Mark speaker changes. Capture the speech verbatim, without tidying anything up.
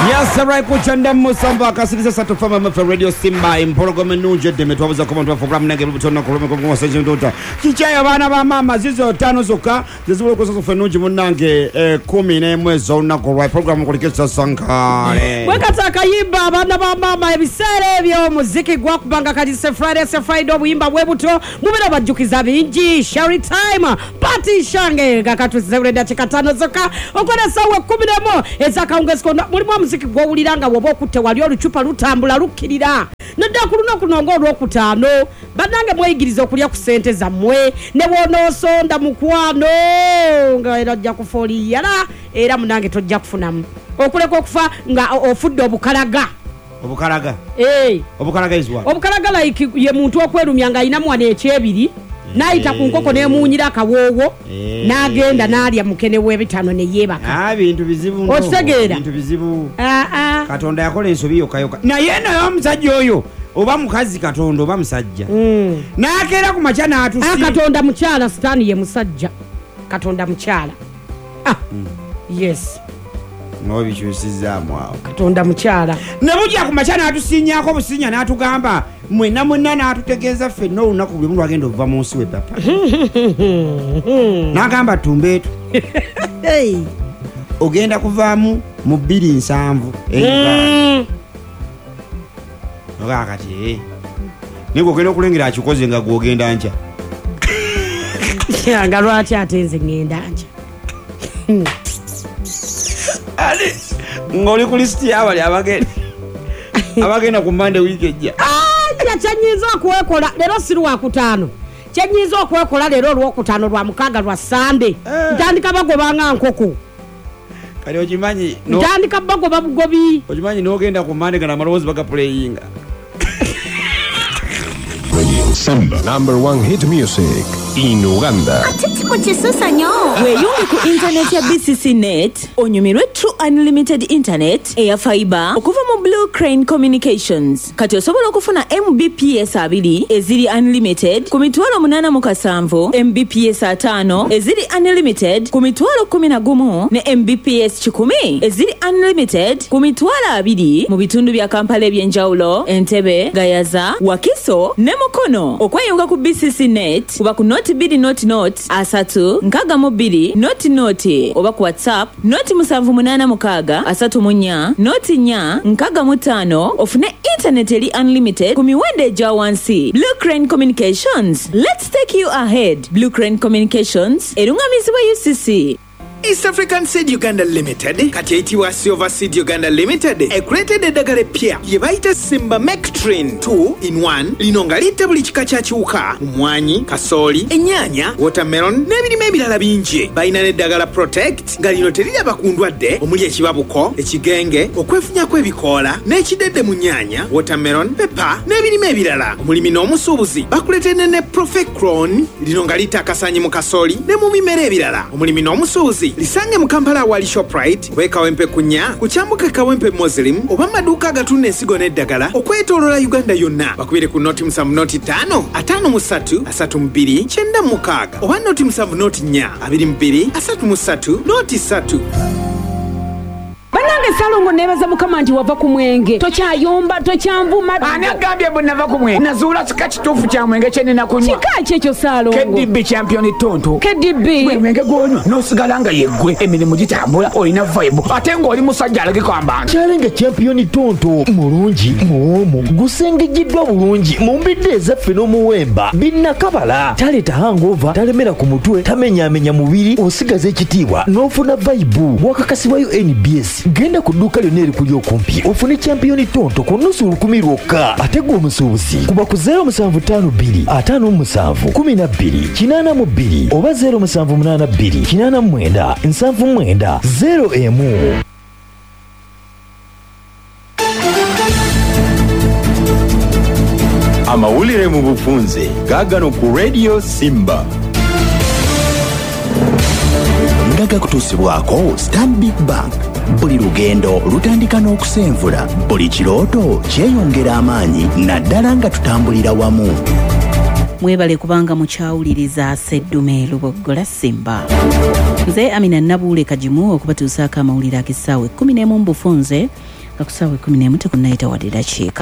Speaker 1: Yes, right, kuchanda musamba kasiriza satu fama mfa radio Simba impologome nuje demetwabuza kwa mtu program nage butona kolome kwa kwa session dota kichaya bana ba mama zizo tano zoka zizo kwa sasa nuje munange eh, kumi na mwezi una kwa right program kulikesa sankare
Speaker 2: wekata kayimba bana ba mama ebisere byo muziki gwa kubanga kati se Friday se Friday obuyimba bwebuto mubera bajukiza bingi share time party shange gakatu zewreda chikatano zoka okora sawa kumi na mo ezaka ungesko muri mwa muziki gwa uliranga wobo okutte wali oluchupa lutambula lukirira nodda kuluna kunongo olwokutaano banange mweyigiriza okulya ku sente zammwe ne wonosonda mukwano nga era ajja kufoli yala era munange tojja kufunamu okuleka okufa nga ofudde obukalaga
Speaker 1: obukalaga
Speaker 2: eh
Speaker 1: obukalaga izwa
Speaker 2: obukalaga like ye muntu okwerumya nga ina mwana ekyebiri naita ku nkoko nemunyira kawowo nagenda nalya mukene w'ebitano ne yebaka
Speaker 1: ah bintu bizibu ndo
Speaker 2: otegeera
Speaker 1: bintu bizibu
Speaker 2: ah ah
Speaker 1: Katonda yakola ensobi yokayoka na yena yo musajja oyo oba mukazi Katonda oba musajja
Speaker 2: mm.
Speaker 1: nakera ku machana atusi
Speaker 2: ah Katonda mukyala sitani ye musajja Katonda mukyala ah mm. yes
Speaker 1: no bichusiza mwawo
Speaker 2: Katonda mukyala
Speaker 1: ne bujja ku machana atusinyako businya natugamba mwena mwena natutegeeza ffe no lunaku buli muntu agenda ova mu nsi we papa nagamba tumbeetu
Speaker 2: hey
Speaker 1: ogenda kuvaamu mu bbiri nsanvu ogakati niko ogenda okulengera akikoze nga gwogenda nca
Speaker 2: nga lwaki ate nze ngenda nca
Speaker 1: ali ng'oli ku lisiti y'abali abagenda abagenda ku Monday wiiki ejja
Speaker 2: kyenyiza okwekola lero si lwakutaano kyenyiza okwekola lero olwokutaano lwa mukaaga lwa Sunday ntandika bagobanga nkoko
Speaker 1: kali okimanyi
Speaker 2: ntandika bagoba bugobi
Speaker 1: okimanyi n'ogenda ku Monday nga n'amalowoozi bagapuleyinga
Speaker 3: Simba, number one hit music in Uganda.
Speaker 4: Weyunge ku internet ya B C C Net, onyumirwe True Unlimited Internet, eya fiber, okuva mu Blue Crane Communications. Kati osobola okufuna M B P S abiri, eziri unlimited, ku mitwalo munana mu kasanvu, M B P S atano, eziri unlimited, ku mitwalo kumi na gumu, ne M B P S kikumi, eziri unlimited, ku mitwalo abiri, mu bitundu bya Kampala ebyenjawulo, Entebbe, Gayaza, Wakiso, ne Mukono. Okweyunga ku B C C Net, kuba ku noti biri noti noti, asatu, nkaga mu biri, noti noti, oba ku WhatsApp, noti musanvu munana mukaga, asatu munya, noti nya, nkaga mutano, ofune internet eli unlimited, kumiwende ja wansi. Blue Crane Communications, let's take you ahead. Blue Crane Communications, erungamizibwa U C C.
Speaker 5: East African Seed Uganda Limited kati etiwa Silver Seed Uganda Limited ekulete eddagala pia yebayita Simba Mectrin two in one linonga lite buli kika kya kiwuka omwanyi kasooli ennyanya watermelon n'ebirime ebirala bingi balina n'eddagala Protect nga lino teriraba ku ndwadde omuli ekibabuko ekigenge okwefunyako ebikoola n'ekidedde mu nnyaanya watermelon pepper n'ebirime ebirala omulimi n'omusuubuzi bakuletedde ne Profecron lino nga lite akasanyi mu kasooli ne mu bimera ebirala omulimi n'omusuubuzi lisange mu Kampala wali Shoprite oba Kawempe kunya kukyambuka Kawempe Muslim oba maduuka agatunda ensigo n'eddagala okwetooloola Uganda yonna bakubire ku noti musanvu noti ttaano ataano mu ssatu asatu mu bbiri kyenda mu mukaaga oba noti musanvu noti nnya abiri mu bbiri asatu mu ssatu noti ssatu.
Speaker 2: Banange Salongo nebaza mukama nti wava ku mwenge tokyayomba tokyanvuma
Speaker 6: ani agambye bwe nava ku mwenge nazuula kika kituufu kya mwenge kye nina kunywa
Speaker 2: kika kyekyo Salongo
Speaker 6: K D B champion tonto
Speaker 2: K D B
Speaker 6: gwe mwenge gwonywa n'osigala nga yeggwe emirimu gitambula olina vibe ate ng'oli musajja alagikamba
Speaker 7: Challenge champion tonto mulungi muwomu gusengejiddwa bulungi mu mbidde ezaffe n'omuwemba binnakabala taleeta hangover talemera ku mutwe tamenyaamenya mubiri osigaza ekitiibwa n'ofuna vibe wakakasibwayo N B S genda ku dduuka lyonna erikuli okumpi ofune champion tonto ku nusu lukumi lwokka ate gwe omusuubuzi kuba ku zero musanvu ttaano bbiri ataano mu musanvu kumi na bbiri kinaana mu bbiri oba zero musanvu munaana bbiri kinaana mu mwenda nsanvu mwenda zero emu.
Speaker 3: Amawulire mu bufunze gaagano ku Radio Simba.
Speaker 8: Ndaga kutuusibwako Stanbic Bank. Buli lugendo lutandika n'okusenvula, buli kirooto kyeyongera amaanyi naddala nga tutambulira wamu.
Speaker 4: Mwebale kubanga mukyawuliriza Seddume Luboggola Simba. Nze Amina Nabuule Kajimu okubatuusaako amawulire ag'essaawa ekkumi n'emu mu bufunze
Speaker 9: nga ku ssaawa ekkumi n'emu tekunnaayita wadde dakiika.